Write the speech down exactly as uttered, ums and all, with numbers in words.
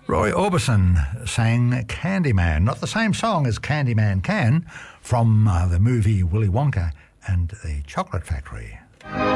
Roy Orbison sang Candyman, not the same song as Candyman Can from uh, the movie Willy Wonka and the Chocolate Factory.